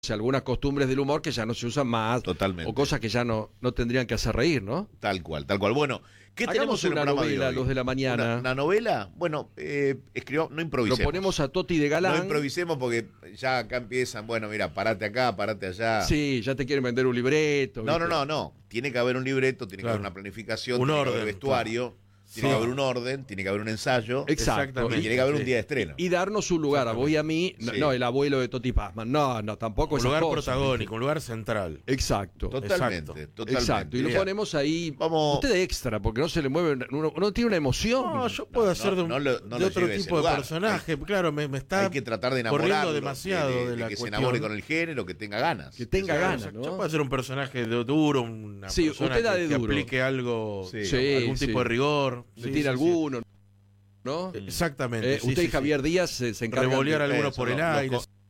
algunas costumbres del humor que ya no se usan más. Totalmente. O cosas que ya no tendrían que hacer reír, ¿no? Tal cual, tal cual. Bueno, ¿qué Hagamos tenemos en el una programa novela, de hoy? Los de la Mañana. ¿Una novela? Bueno, no improvisemos. Lo ponemos a Toti de Galán. No improvisemos porque ya acá empiezan, bueno, mira, parate acá, parate allá. Sí, ya te quieren vender un libreto. No. Tiene que haber un libreto, tiene que haber una planificación, tiene que haber vestuario, tiene que haber un orden, tiene que haber un ensayo. Exacto. Y tiene que haber un día de estreno. Y darnos un lugar a vos y a mí. Sí. No, el abuelo de Toti Pazman. No, tampoco Un esas lugar cosas, protagónico, un lugar central. Exacto. Totalmente. Exacto. Y lo Mira, ponemos ahí. vamos- Usted extra, porque no se le mueve. Uno tiene una emoción. No, yo puedo hacer de, no lo de otro lleve a ese tipo de lugar. personaje. Claro, me está hay que tratar de corriendo enamorarlo, demasiado de la que se cuestión. enamore con el género, que tenga ganas. Que tenga Claro, ganas, ¿no? Yo puedo ser un personaje duro, una Sí, persona usted da de que duro. aplique algo, Sí. algún tipo de rigor. Le Sí, tira sí, alguno, ¿no? sí. Exactamente. sí, Usted y sí, Javier sí. Díaz se encargan Revolear de- algunos Eso, por el los aire.